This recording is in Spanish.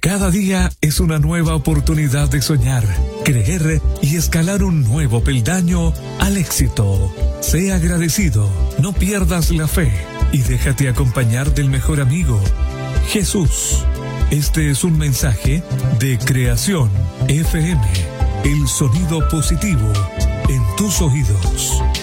Cada día es una nueva oportunidad de soñar, creer y escalar un nuevo peldaño al éxito. Sé agradecido, no pierdas la fe y déjate acompañar del mejor amigo, Jesús. Este es un mensaje de Creación FM, el sonido positivo en tus oídos.